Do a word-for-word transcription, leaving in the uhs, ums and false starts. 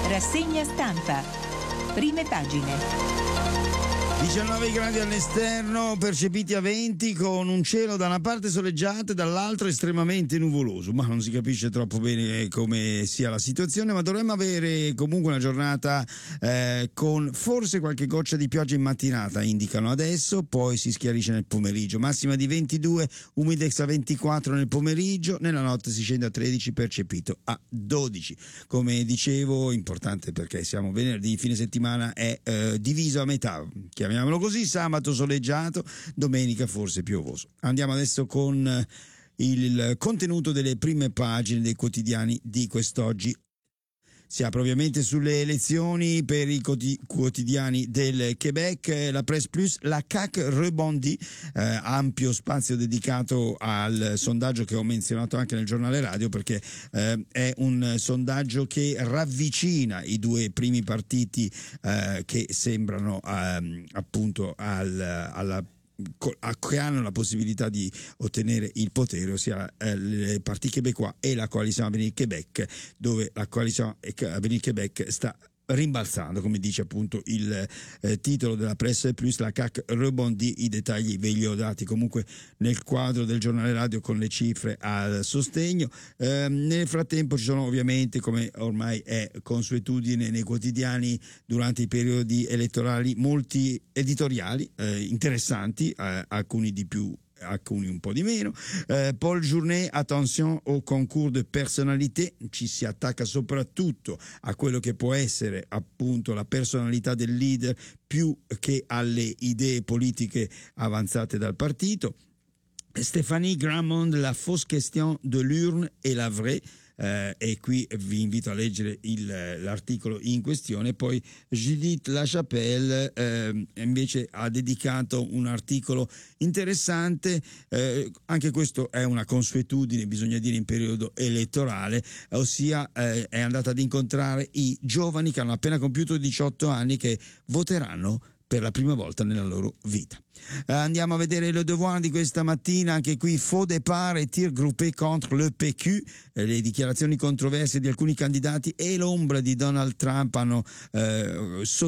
Rassegna stampa. Prime pagine. diciannove gradi all'esterno, percepiti a venti, con un cielo da una parte soleggiato e dall'altra estremamente nuvoloso, ma non si capisce troppo bene come sia la situazione, ma dovremmo avere comunque una giornata eh, con forse qualche goccia di pioggia in mattinata, indicano adesso, poi si schiarisce nel pomeriggio, massima di ventidue, umidex a ventiquattro nel pomeriggio, nella notte si scende a tredici, percepito a dodici. Come dicevo, importante perché siamo venerdì, fine settimana è eh, diviso a metà, chiamiamolo così, sabato soleggiato, domenica forse piovoso. Andiamo adesso con il contenuto delle prime pagine dei quotidiani di quest'oggi. Si apre ovviamente sulle elezioni per i quotidiani del Quebec, la Presse Plus, la C A C rebondit, eh, ampio spazio dedicato al sondaggio che ho menzionato anche nel giornale radio, perché eh, è un sondaggio che ravvicina i due primi partiti eh, che sembrano eh, appunto al, alla che hanno la possibilità di ottenere il potere, ossia eh, il Parti québécois e la Coalition Avenir Québec, dove la Coalition Avenir Québec sta rimbalzando, come dice appunto il eh, titolo della Presse Plus, la C A C rebondit. I dettagli ve li ho dati comunque nel quadro del giornale radio con le cifre al sostegno. Eh, nel frattempo ci sono ovviamente, come ormai è consuetudine nei quotidiani durante i periodi elettorali, molti editoriali eh, interessanti, eh, alcuni di più, alcuni un po' di meno. eh, Paul Journet, attention au concours de personnalité, ci si attacca soprattutto a quello che può essere appunto la personalità del leader più che alle idee politiche avanzate dal partito. Stéphanie Grammond, la fausse question de l'urne et la vraie. Eh, e qui vi invito a leggere il, l'articolo in questione. Poi Judith Lachapelle eh, invece ha dedicato un articolo interessante, eh, anche questo è una consuetudine, bisogna dire, in periodo elettorale, ossia eh, è andata ad incontrare i giovani che hanno appena compiuto diciotto anni, che voteranno per la prima volta nella loro vita. Eh, andiamo a vedere Le Devoir di questa mattina, anche qui faux départ et tir groupé contre le P Q, eh, le dichiarazioni controverse di alcuni candidati e l'ombra di Donald Trump hanno eh,